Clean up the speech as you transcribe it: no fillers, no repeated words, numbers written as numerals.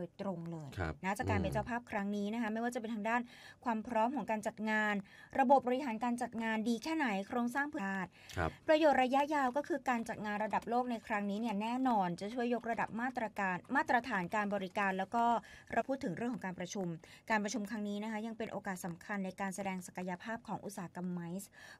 ยตรงเลยครับนะจากการเป็นเจ้าภาพครั้งนี้นะคะไม่ว่าจะเป็นทางด้านความพร้อมของการจัดงาน ระบบบริหารการจัดงานดีแค่ไหนโครงสร้างพื้นฐานครับประโยชน์ระยะยาวก็คือการจัดงานระดับโลกในครั้งนี้เนี่ยแน่นอนจะช่วยยกระดับมาตรฐานการบริการแล้วก็เราพูดถึงเรื่องของการประชุมครั้งนี้นะคะยังเป็นโอกาสสำคัญในการแสดงศักยภาพของอุตสาหกรรมไมซ์